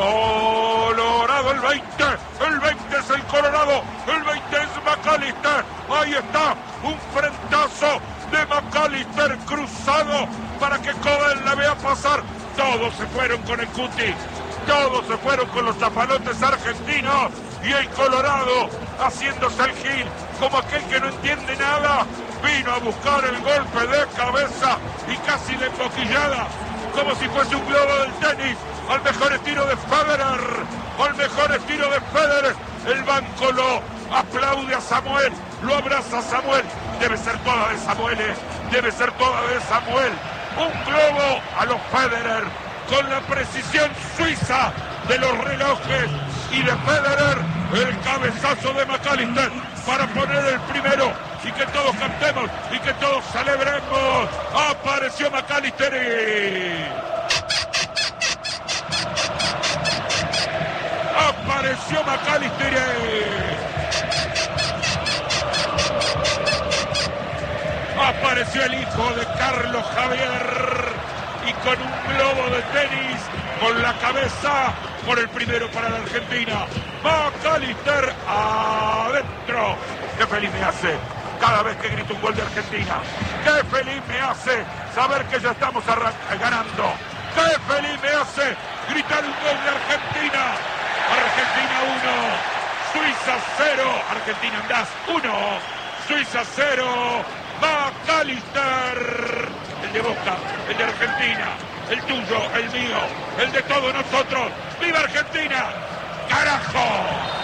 Colorado el 20 es el Colorado, el 20 es McAllister, ahí está, un frentazo de McAllister cruzado para que Cohen la vea pasar. Todos se fueron con el Cuti, todos se fueron con los zapalotes argentinos y el Colorado haciéndose el gil como aquel que no entiende nada, vino a buscar el golpe de cabeza y casi la emboquillada, como si fuese un globo del tenis, al mejor estilo de Federer, al mejor estilo de Federer. El banco lo aplaude a Samuel, lo abraza a Samuel, debe ser toda de Samuel, debe ser toda de Samuel. Un globo a los Federer, con la precisión suiza de los relojes y de Federer, el cabezazo de McAllister para poner el primero y que todos cantemos y que todos celebremos. Apareció McAllister. Apareció McAllister. Apareció el hijo de Carlos Javier y con un globo de tenis con la cabeza por el primero para la Argentina. McAllister adentro. Qué feliz me hace cada vez que grito un gol de Argentina. Qué feliz me hace saber que ya estamos ganando. Qué feliz me hace gritar un gol de Argentina. Argentina 1, Suiza 0. Argentina andás 1, Suiza 0. McAllister, el de Boca, el de Argentina, el tuyo, el mío, el de todos nosotros. ¡Viva Argentina! ¡Carajo!